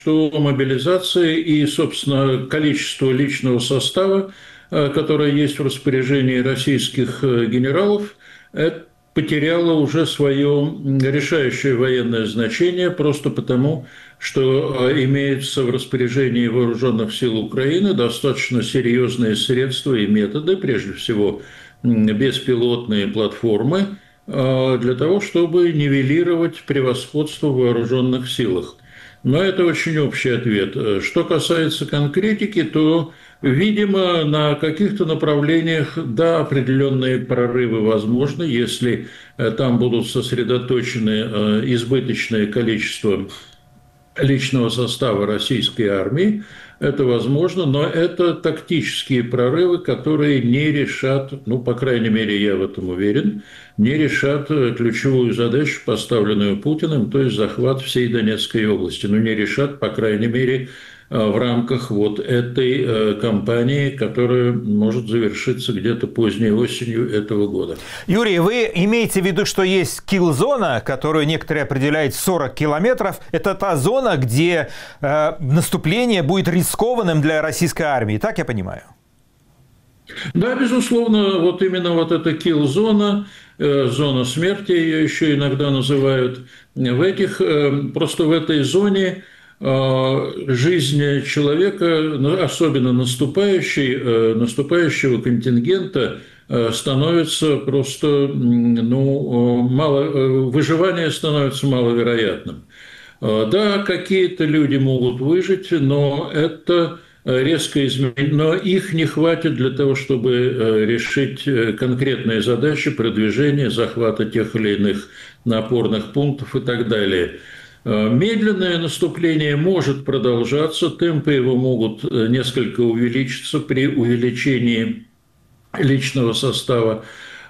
что мобилизация и, собственно, количество личного состава, которое есть в распоряжении российских генералов, потеряло уже свое решающее военное значение просто потому, что имеются в распоряжении вооруженных сил Украины достаточно серьезные средства и методы, прежде всего беспилотные платформы, для того, чтобы нивелировать превосходство в вооруженных силах. Но это очень общий ответ. Что касается конкретики, то, видимо, на каких-то направлениях, да, определенные прорывы возможны, если там будут сосредоточены избыточное количество личного состава российской армии. Это возможно, но это тактические прорывы, которые не решат, ну, по крайней мере, я в этом уверен, не решат ключевую задачу, поставленную Путиным, то есть захват всей Донецкой области. Но не решат, по крайней мере, в рамках вот этой кампании, которая может завершиться где-то поздней осенью этого года. Юрий, вы имеете в виду, что есть килл-зона, которую некоторые определяют 40 километров. Это та зона, где наступление будет рискованным для российской армии. Так я понимаю? Да, безусловно, вот именно вот эта килл-зона, зона смерти ее еще иногда называют, просто в этой зоне жизнь человека, особенно наступающего контингента, становится просто, выживание становится маловероятным. Да, какие-то люди могут выжить, но это резко изменить, но их не хватит для того, чтобы решить конкретные задачи продвижения, захвата тех или иных опорных пунктов и так далее. Медленное наступление может продолжаться, темпы его могут несколько увеличиться при увеличении личного состава,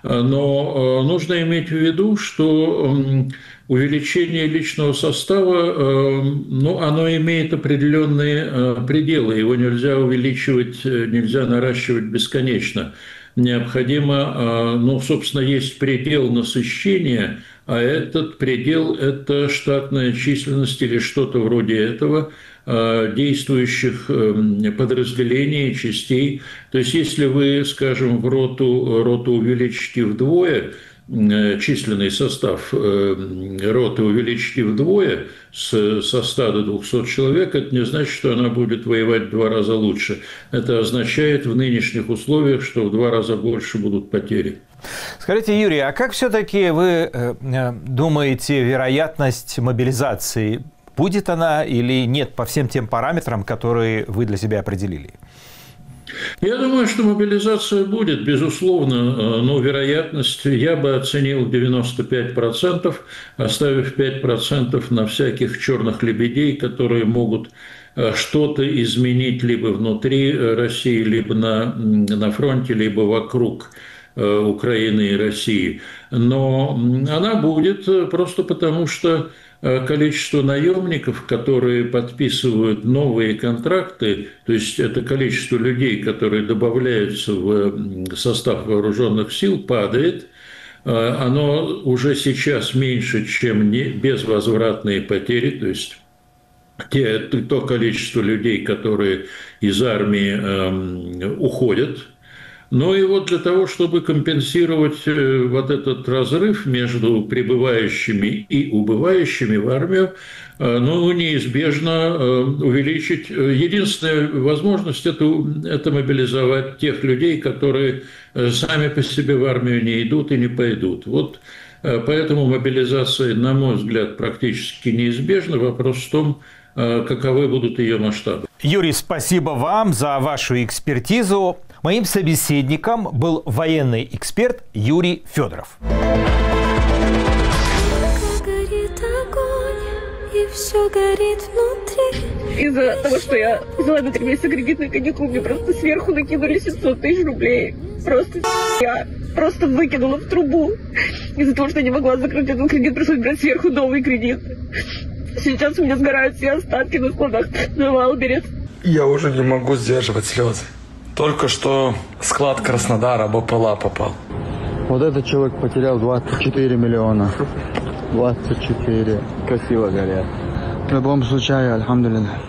но нужно иметь в виду, что увеличение личного состава, оно имеет определенные пределы, его нельзя увеличивать, нельзя наращивать бесконечно. Необходимо, собственно, есть предел насыщения, а этот предел – это штатная численность или что-то вроде этого действующих подразделений, частей. То есть, если вы, скажем, роту увеличите вдвое, численный состав роты увеличите вдвое со 100 до 200 человек, это не значит, что она будет воевать в 2 раза лучше. Это означает в нынешних условиях, что в 2 раза больше будут потери. Скажите, Юрий, а как все-таки вы думаете, вероятность мобилизации? Будет она или нет по всем тем параметрам, которые вы для себя определили? Я думаю, что мобилизация будет, безусловно, но вероятность я бы оценил в 95%, оставив 5% на всяких черных лебедей, которые могут что-то изменить либо внутри России, либо на фронте, либо вокруг Украины и России. Но она будет просто потому, что количество наемников, которые подписывают новые контракты, то есть это количество людей, которые добавляются в состав вооруженных сил, падает. Оно уже сейчас меньше, чем безвозвратные потери, то есть то количество людей, которые из армии уходят. Ну и вот для того, чтобы компенсировать вот этот разрыв между прибывающими и убывающими в армию, неизбежно увеличить. Единственная возможность – это мобилизовать тех людей, которые сами по себе в армию не идут и не пойдут. Вот поэтому мобилизация, на мой взгляд, практически неизбежна. Вопрос в том, каковы будут ее масштабы. Юрий, спасибо вам за вашу экспертизу. Моим собеседником был военный эксперт Юрий Федоров. Горит огонь, и все горит внутри. Из-за того, что я взяла на 3 месяца кредитный каникул, мне просто сверху накинули 700 тысяч рублей. Я просто выкинула в трубу. Из-за того, что я не могла закрыть этот кредит, пришлось брать сверху новый кредит. Сейчас у меня сгорают все остатки на складах на Валберес. Я уже не могу сдерживать слезы. Только что склад Краснодара БПЛА попал. Вот этот человек потерял 24 миллиона. 24. Красиво горят. В любом случае, альхамдулилля.